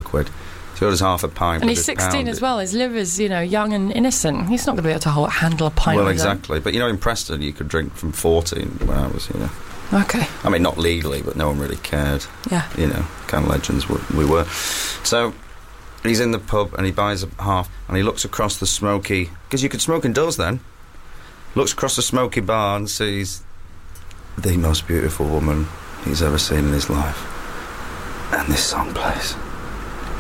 quid. So he orders half a pint. And he's 16 as well. His liver's, young and innocent. He's not going to be able to handle a pint. Well, exactly. But, in Preston, you could drink from 14 when I was, Okay. I mean, not legally, but no one really cared. Yeah. Kind of legends we were. So he's in the pub and he buys a half and he looks across the smoky... Because you could smoke indoors then. Looks across the smoky bar and sees the most beautiful woman he's ever seen in his life. And this song plays.